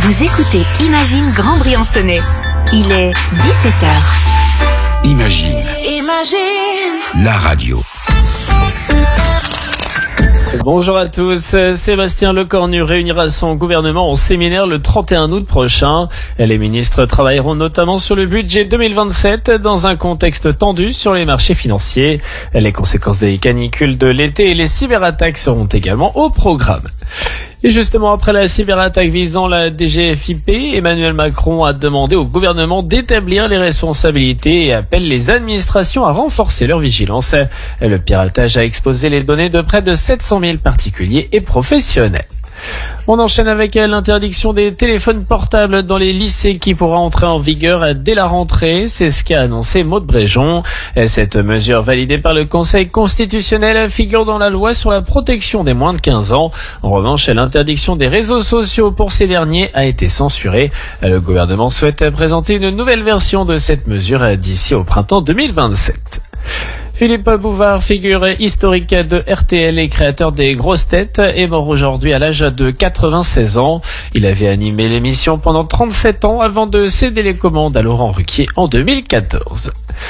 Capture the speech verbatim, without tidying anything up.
Vous écoutez Imagine Grand Briançonnais. Il est dix-sept heures. Imagine. Imagine. La radio. Bonjour à tous. Sébastien Lecornu réunira son gouvernement en séminaire le trente et un août prochain. Les ministres travailleront notamment sur le budget deux mille vingt-sept dans un contexte tendu sur les marchés financiers. Les conséquences des canicules de l'été et les cyberattaques seront également au programme. Et justement, après la cyberattaque visant la D G F I P, Emmanuel Macron a demandé au gouvernement d'établir les responsabilités et appelle les administrations à renforcer leur vigilance. Le piratage a exposé les données de près de sept cent mille particuliers et professionnels. On enchaîne avec l'interdiction des téléphones portables dans les lycées qui pourra entrer en vigueur dès la rentrée. C'est ce qu'a annoncé Maude Bréjon. Cette mesure validée par le Conseil constitutionnel figure dans la loi sur la protection des moins de quinze ans. En revanche, l'interdiction des réseaux sociaux pour ces derniers a été censurée. Le gouvernement souhaite présenter une nouvelle version de cette mesure d'ici au printemps deux mille vingt-sept. Philippe Bouvard, figure historique de R T L et créateur des Grosses Têtes, est mort aujourd'hui à l'âge de quatre-vingt-seize ans. Il avait animé l'émission pendant trente-sept ans avant de céder les commandes à Laurent Ruquier en deux mille quatorze.